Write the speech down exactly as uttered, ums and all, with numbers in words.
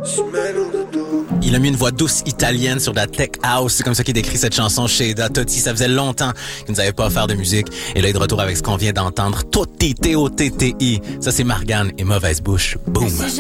Il a mis une voix douce italienne sur de la tech house. C'est comme ça qu'il décrit cette chanson chez Da Totti. Ça faisait longtemps qu'il nous avait pas offert de musique. Et là, il est de retour avec ce qu'on vient d'entendre. Totti, T O T T I. Ça, c'est Margane et Mauvaise Bouche. Boom.